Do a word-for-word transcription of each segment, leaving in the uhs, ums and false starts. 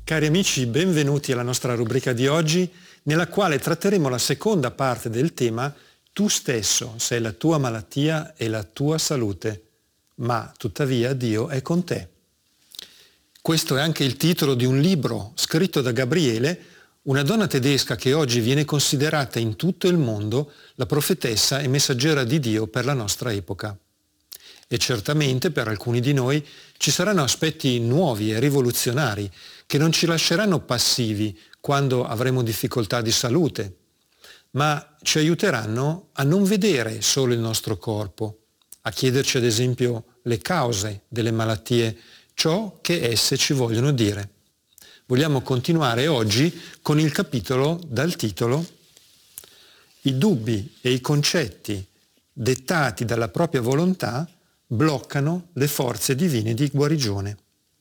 Cari amici, benvenuti alla nostra rubrica di oggi, nella quale tratteremo la seconda parte del tema Tu stesso sei la tua malattia e la tua salute, ma tuttavia Dio è con te. Questo è anche il titolo di un libro scritto da Gabriele, una donna tedesca che oggi viene considerata in tutto il mondo la profetessa e messaggera di Dio per la nostra epoca. E certamente per alcuni di noi ci saranno aspetti nuovi e rivoluzionari che non ci lasceranno passivi quando avremo difficoltà di salute, ma ci aiuteranno a non vedere solo il nostro corpo, a chiederci ad esempio le cause delle malattie, ciò che esse ci vogliono dire. Vogliamo continuare oggi con il capitolo dal titolo I dubbi e i concetti dettati dalla propria volontà bloccano le forze divine di guarigione.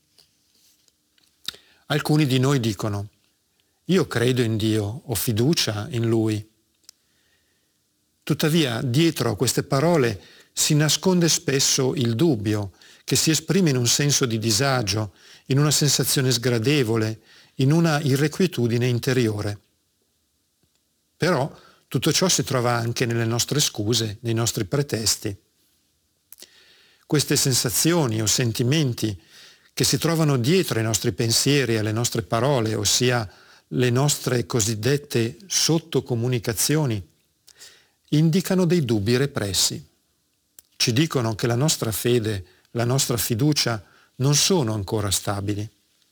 Alcuni di noi dicono: io credo in Dio, ho fiducia in Lui. Tuttavia, dietro a queste parole si nasconde spesso il dubbio, che si esprime in un senso di disagio, in una sensazione sgradevole, in una irrequietudine interiore. Però tutto ciò si trova anche nelle nostre scuse, nei nostri pretesti. Queste sensazioni o sentimenti che si trovano dietro ai nostri pensieri e alle nostre parole, ossia le nostre cosiddette sottocomunicazioni, indicano dei dubbi repressi. Ci dicono che la nostra fede, la nostra fiducia non sono ancora stabili.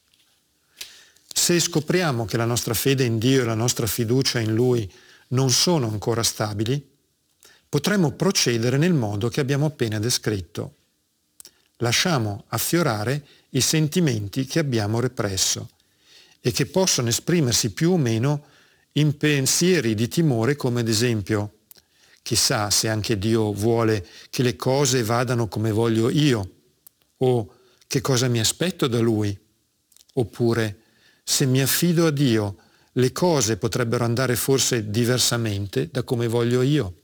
Se scopriamo che la nostra fede in Dio e la nostra fiducia in Lui non sono ancora stabili, potremo procedere nel modo che abbiamo appena descritto. Lasciamo affiorare i sentimenti che abbiamo represso e che possono esprimersi più o meno in pensieri di timore, come ad esempio: chissà se anche Dio vuole che le cose vadano come voglio io, o che cosa mi aspetto da Lui, oppure se mi affido a Dio le cose potrebbero andare forse diversamente da come voglio io.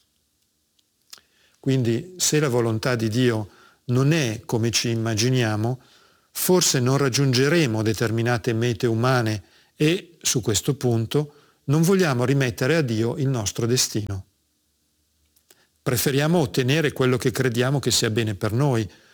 Quindi, se la volontà di Dio non è come ci immaginiamo, forse non raggiungeremo determinate mete umane e, su questo punto, non vogliamo rimettere a Dio il nostro destino. Preferiamo ottenere quello che crediamo che sia bene per noi,